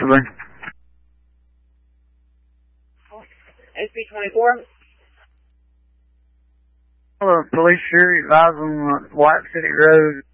SB24. Hello, police here. Advise on White City Road.